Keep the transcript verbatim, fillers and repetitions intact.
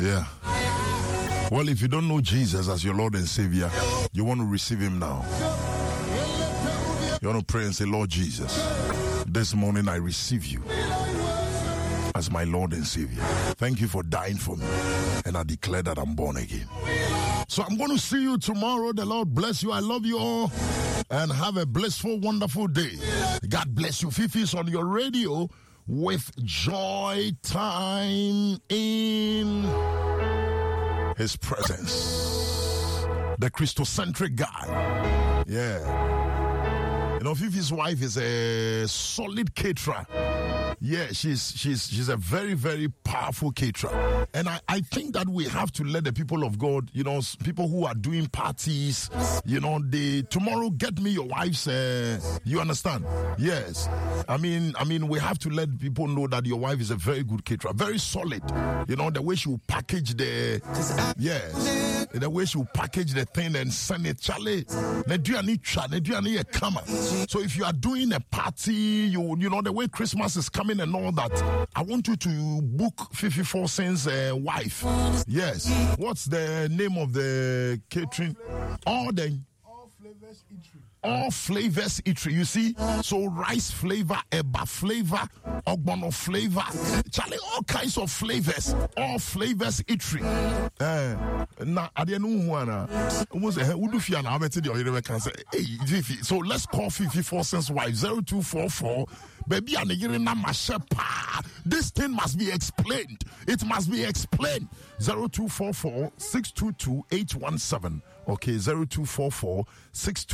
Yeah. Well, if you don't know Jesus as your Lord and Savior, you want to receive him now. You want to pray and say, Lord Jesus, this morning I receive you as my Lord and Savior. Thank you for dying for me. And I declare that I'm born again. So I'm going to see you tomorrow. The Lord bless you. I love you all. And have a blissful, wonderful day. God bless you. Fifi's on your radio with Joy Time in his presence. The Christocentric guy. Yeah. You know, Fifi's wife is a solid caterer. Yeah, she's she's she's a very, very powerful caterer. And I, I think that we have to let the people of God, you know, people who are doing parties, you know, they tomorrow get me your wife's uh, you understand? Yes. I mean, I mean, we have to let people know that your wife is a very good caterer, very solid. You know, the way she will package the yes, the way she will package the thing and send it, Charlie. So if you are doing a party, you you know the way Christmas is coming and all that, I want you to book fifty-four cents uh, wife. Yes. What's the name of the catering? All the All Flavors Eatery. All Flavors Eatery. You see? So rice flavor, eba flavor, ogbono flavor, Charlie, all kinds of flavors. All Flavors Eatery. Eh, na adienu wana. Almost a would you na abeti the oyere can say, hey, so let's call fifty-four cents wife zero two four four. Baby, and this thing must be explained. It must be explained. zero two four four six two two eight one seven. Okay, zero two four four six two